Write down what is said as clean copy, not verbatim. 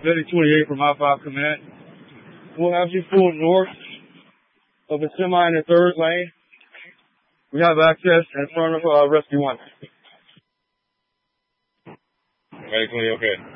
Betty 28 from I-5 Command. We'll have you pull north of a semi in the third lane. We have access in front of Rescue 1. Betty 28, okay.